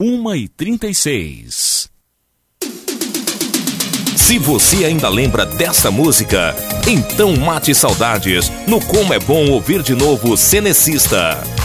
1h36. Se você ainda lembra dessa música, então mate saudades no Como é Bom Ouvir de Novo Cenecista.